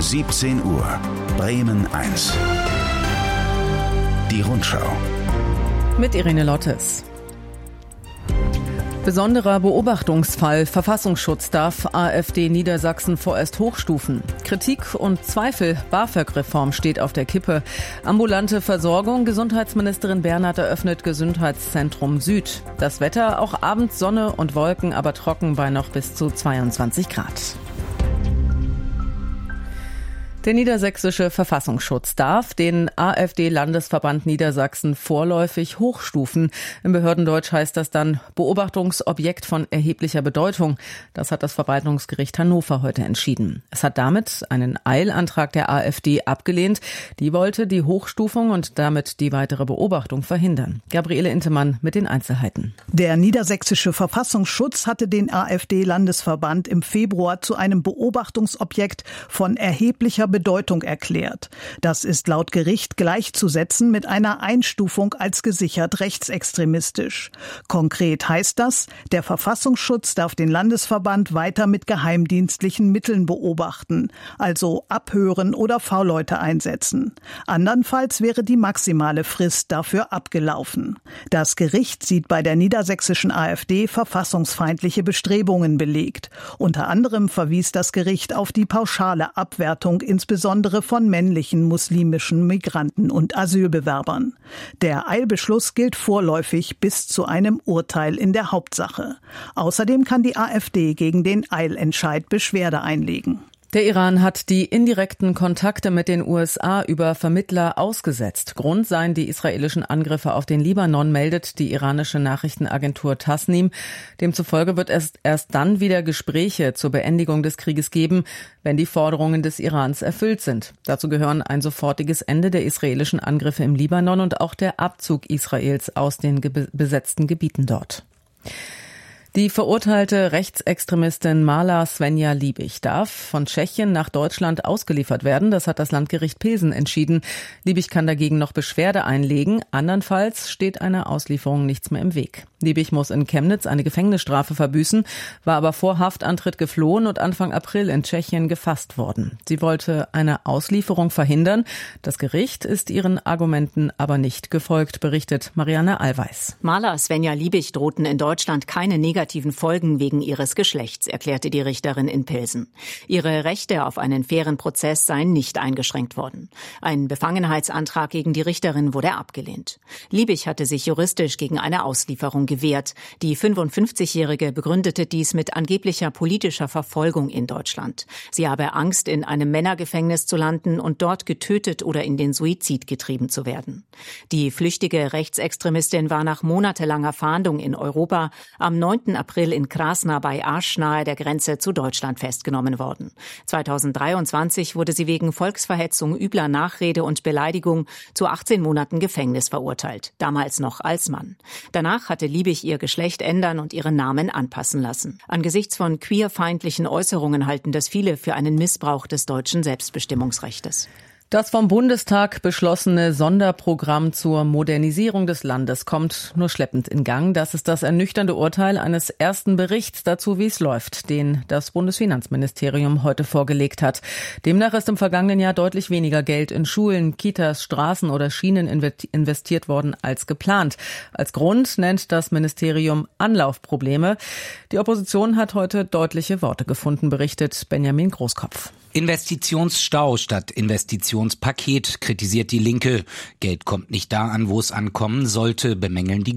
17 Uhr, Bremen 1. Die Rundschau. Mit Irene Lottes. Besonderer Beobachtungsfall. Verfassungsschutz darf AfD Niedersachsen vorerst hochstufen. Kritik und Zweifel. BAföG-Reform steht auf der Kippe. Ambulante Versorgung. Gesundheitsministerin Bernhardt eröffnet Gesundheitszentrum Süd. Das Wetter, auch abends Sonne und Wolken, aber trocken bei noch bis zu 22 Grad. Der niedersächsische Verfassungsschutz darf den AfD-Landesverband Niedersachsen vorläufig hochstufen. Im Behördendeutsch heißt das dann Beobachtungsobjekt von erheblicher Bedeutung. Das hat das Verwaltungsgericht Hannover heute entschieden. Es hat damit einen Eilantrag der AfD abgelehnt. Die wollte die Hochstufung und damit die weitere Beobachtung verhindern. Gabriele Intemann mit den Einzelheiten. Der niedersächsische Verfassungsschutz hatte den AfD-Landesverband im Februar zu einem Beobachtungsobjekt von erheblicher Bedeutung erklärt. Das ist laut Gericht gleichzusetzen mit einer Einstufung als gesichert rechtsextremistisch. Konkret heißt das, der Verfassungsschutz darf den Landesverband weiter mit geheimdienstlichen Mitteln beobachten, also abhören oder V-Leute einsetzen. Andernfalls wäre die maximale Frist dafür abgelaufen. Das Gericht sieht bei der niedersächsischen AfD verfassungsfeindliche Bestrebungen belegt. Unter anderem verwies das Gericht auf die pauschale Abwertung insbesondere von männlichen muslimischen Migranten und Asylbewerbern. Der Eilbeschluss gilt vorläufig bis zu einem Urteil in der Hauptsache. Außerdem kann die AfD gegen den Eilentscheid Beschwerde einlegen. Der Iran hat die indirekten Kontakte mit den USA über Vermittler ausgesetzt. Grund seien die israelischen Angriffe auf den Libanon, meldet die iranische Nachrichtenagentur Tasnim. Demzufolge wird es erst dann wieder Gespräche zur Beendigung des Krieges geben, wenn die Forderungen des Irans erfüllt sind. Dazu gehören ein sofortiges Ende der israelischen Angriffe im Libanon und auch der Abzug Israels aus den besetzten Gebieten dort. Die verurteilte Rechtsextremistin Marla Svenja Liebig darf von Tschechien nach Deutschland ausgeliefert werden. Das hat das Landgericht Pilsen entschieden. Liebig kann dagegen noch Beschwerde einlegen. Andernfalls steht einer Auslieferung nichts mehr im Weg. Liebig muss in Chemnitz eine Gefängnisstrafe verbüßen, war aber vor Haftantritt geflohen und Anfang April in Tschechien gefasst worden. Sie wollte eine Auslieferung verhindern. Das Gericht ist ihren Argumenten aber nicht gefolgt, berichtet Marianne Allweis. Marla Svenja Liebig drohten in Deutschland keine negativen Folgen wegen ihres Geschlechts, erklärte die Richterin in Pilsen. Ihre Rechte auf einen fairen Prozess seien nicht eingeschränkt worden. Ein Befangenheitsantrag gegen die Richterin wurde abgelehnt. Liebig hatte sich juristisch gegen eine Auslieferung gewehrt. Die 55-Jährige begründete dies mit angeblicher politischer Verfolgung in Deutschland. Sie habe Angst, in einem Männergefängnis zu landen und dort getötet oder in den Suizid getrieben zu werden. Die flüchtige Rechtsextremistin war nach monatelanger Fahndung in Europa am 9. April in Krasna bei Asch nahe der Grenze zu Deutschland festgenommen worden. 2023 wurde sie wegen Volksverhetzung, übler Nachrede und Beleidigung zu 18 Monaten Gefängnis verurteilt, damals noch als Mann. Danach hatte Liebig ihr Geschlecht ändern und ihren Namen anpassen lassen. Angesichts von queerfeindlichen Äußerungen halten das viele für einen Missbrauch des deutschen Selbstbestimmungsrechtes. Das vom Bundestag beschlossene Sonderprogramm zur Modernisierung des Landes kommt nur schleppend in Gang. Das ist das ernüchternde Urteil eines ersten Berichts dazu, wie es läuft, den das Bundesfinanzministerium heute vorgelegt hat. Demnach ist im vergangenen Jahr deutlich weniger Geld in Schulen, Kitas, Straßen oder Schienen investiert worden als geplant. Als Grund nennt das Ministerium Anlaufprobleme. Die Opposition hat heute deutliche Worte gefunden, berichtet Benjamin Großkopf. Investitionsstau statt Investitionspaket, kritisiert die Linke. Geld kommt nicht da an, wo es ankommen sollte, bemängeln die